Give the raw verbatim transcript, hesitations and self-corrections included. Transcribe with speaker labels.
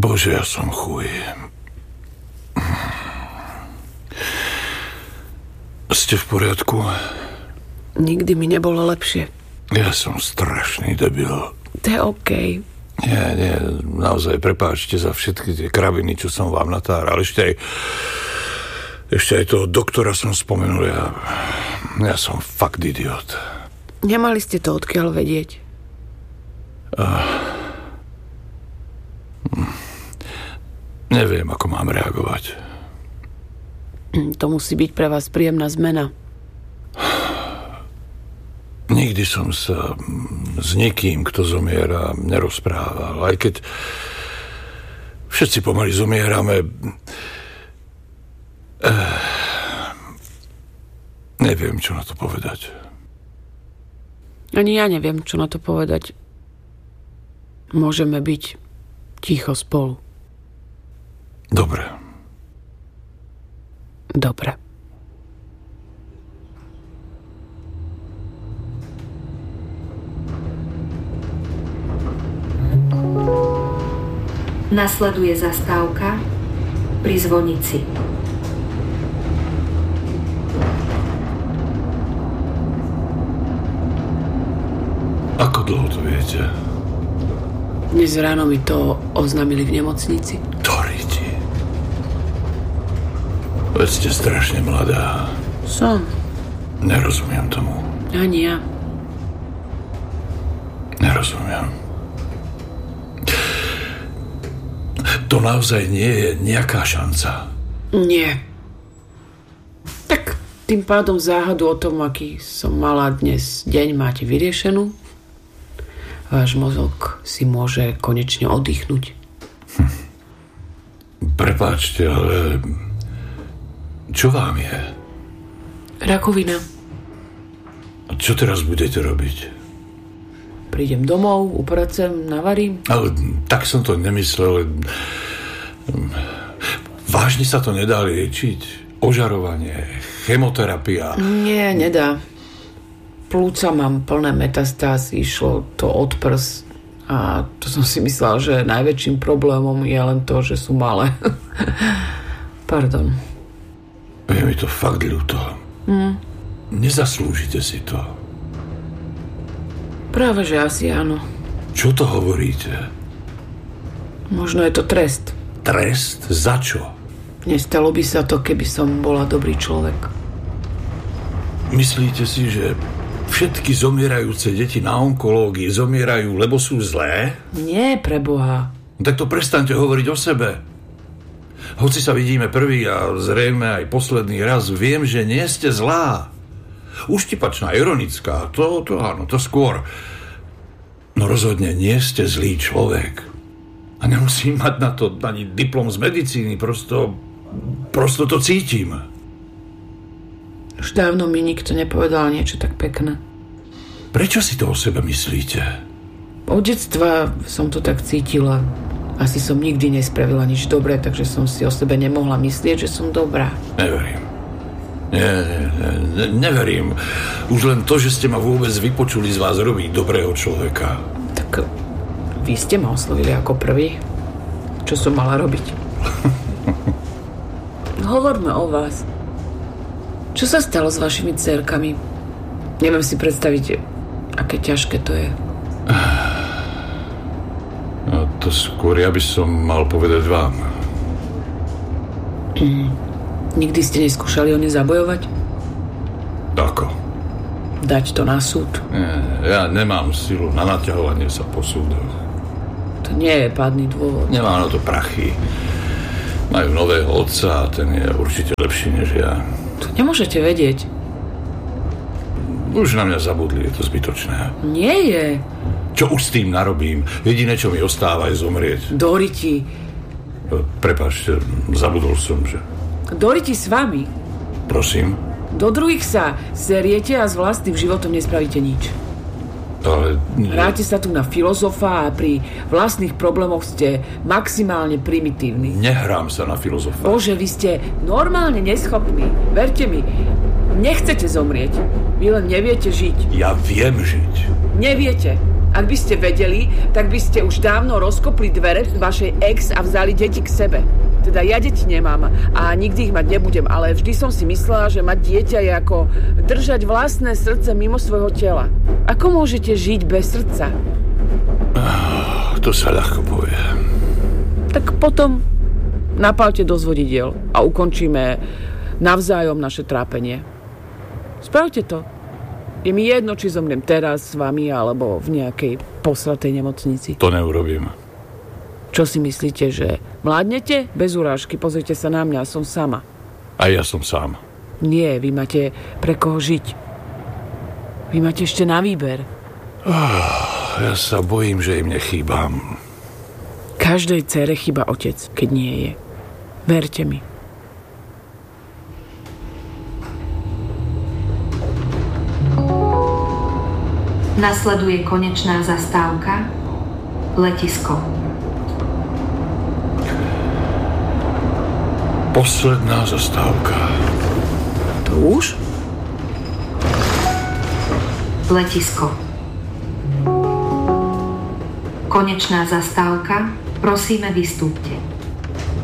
Speaker 1: Bože, ja som chuj. Ste v poriadku?
Speaker 2: Nikdy mi nebolo lepšie.
Speaker 1: Ja som strašný debil.
Speaker 2: To je okej.
Speaker 1: Nie, nie, naozaj prepáčte za všetky tie kraviny, čo som vám natáral. Ešte aj, ešte aj toho doktora som spomenul. Ja, ja som fakt idiot.
Speaker 2: Nemali ste to odkiaľ vedieť?
Speaker 1: Uh, neviem, ako mám reagovať.
Speaker 2: To musí byť pre vás príjemná zmena.
Speaker 1: Nikdy som sa s nikým, kto zomiera, nerozprával. Aj keď všetci pomaly zomierame. Eh, neviem, čo na to povedať.
Speaker 2: Ani ja neviem, čo na to povedať. Môžeme byť ticho spolu.
Speaker 1: Dobre.
Speaker 2: Dobre.
Speaker 3: Nasleduje zastávka pri zvonici.
Speaker 1: Ako dlho to viete?
Speaker 2: Dnes ráno mi to oznámili v nemocnici.
Speaker 1: Doriti. Veď ste strašne mladá.
Speaker 2: Som.
Speaker 1: Nerozumiem tomu.
Speaker 2: Ani ja.
Speaker 1: Nerozumiem. To naozaj nie je nejaká šanca.
Speaker 2: Nie. Tak tým pádom záhadu o tom, aký som mala dnes deň, máte vyriešenú. Váš mozog si môže konečne oddychnúť.
Speaker 1: Hm. Prepáčte, ale čo vám je?
Speaker 2: Rakovina.
Speaker 1: A čo teraz budete robiť?
Speaker 2: Prídem domov, upracem, navarím.
Speaker 1: Ale tak som to nemyslel. Vážne sa to nedá liečiť? Ožarovanie, chemoterapia?
Speaker 2: Nie, nedá. Plúca mám plné metastázy, išlo to od prs a to som si myslela, že najväčším problémom je len to, že sú malé. Pardon.
Speaker 1: Je mi to fakt ľúto.
Speaker 2: Mm.
Speaker 1: Nezaslúžite si to.
Speaker 2: Práve, že asi áno.
Speaker 1: Čo to hovoríte?
Speaker 2: Možno je to trest.
Speaker 1: Trest? Za čo?
Speaker 2: Nestalo by sa to, keby som bola dobrý človek.
Speaker 1: Myslíte si, že všetky zomierajúce deti na onkológii zomierajú, lebo sú zlé?
Speaker 2: Nie, preboha.
Speaker 1: Tak to prestaňte hovoriť o sebe. Hoci sa vidíme prvý a zrejme aj posledný raz, viem, že nie ste zlá. Uštipačná, ironická, to, to áno, to skôr. No rozhodne nie ste zlý človek. A nemusím mať na to ani diplom z medicíny, prosto, prosto to cítim.
Speaker 2: Už dávno mi nikto nepovedal niečo tak pekné.
Speaker 1: Prečo si to o sebe myslíte?
Speaker 2: Od detstva som to tak cítila. Asi som nikdy nespravila nič dobré, takže som si o sebe nemohla myslieť, že som dobrá.
Speaker 1: Neverím. Nie, nie, nie, neverím. Už len to, že ste ma vôbec vypočuli, z vás robí dobrého človeka.
Speaker 2: Tak vy ste ma oslovili ako prvý. Čo som mala robiť? Hovorme o vás. Čo sa stalo s vašimi dcérkami? Neviem si predstaviť, aké ťažké to je.
Speaker 1: No to skôr ja by som mal povedať vám.
Speaker 2: Mm. Nikdy ste neskúšali o ne zabojovať?
Speaker 1: Ako?
Speaker 2: Dať to na súd?
Speaker 1: Nie, ja nemám silu na naťahovanie sa po súdoch.
Speaker 2: To nie je pádny dôvod.
Speaker 1: Nemám na to prachy. Majú nového otca a ten je určite lepší než ja.
Speaker 2: To nemôžete vedieť.
Speaker 1: Už na mňa zabudli, je to zbytočné.
Speaker 2: Nie je.
Speaker 1: Čo už s tým narobím? Jediné, čo mi ostáva, je zomrieť.
Speaker 2: Doriti.
Speaker 1: Prepáčte, zabudol som, že...
Speaker 2: Doriti s vami.
Speaker 1: Prosím?
Speaker 2: Do druhých sa seriete a s vlastným životom nespravíte nič.
Speaker 1: Ale...
Speaker 2: Hráte sa tu na filozofa a pri vlastných problémoch ste maximálne primitívni.
Speaker 1: Nehrám sa na filozofa.
Speaker 2: Bože, vy ste normálne neschopní. Verte mi, nechcete zomrieť. Vy len neviete žiť.
Speaker 1: Ja viem žiť.
Speaker 2: Neviete. Ak by ste vedeli, tak by ste už dávno rozkopli dvere vašej ex a vzali deti k sebe. Teda ja deti nemám a nikdy ich mať nebudem, ale vždy som si myslela, že mať dieťa je ako držať vlastné srdce mimo svojho tela. Ako môžete žiť bez srdca?
Speaker 1: Oh, to sa ľahko povie.
Speaker 2: Tak potom napálte dosť vodidiel a ukončíme navzájom naše trápenie. Spravte to. Je mi jedno, či zomriem teraz s vami alebo v nejakej posratej nemocnici.
Speaker 1: To neurobím.
Speaker 2: Čo si myslíte, že mládnete? Bez urážky, pozrite sa na mňa, som sama.
Speaker 1: A ja som sám.
Speaker 2: Nie, vy máte pre koho žiť. Vy máte ešte na výber.
Speaker 1: Oh, ja sa bojím, že im nechýbam.
Speaker 2: Každej dcére chýba otec, keď nie je. Verte mi.
Speaker 3: Nasleduje konečná zastávka, letisko.
Speaker 1: Posledná zastávka.
Speaker 2: To už?
Speaker 3: Letisko. Konečná zastávka, prosíme, vystúpte.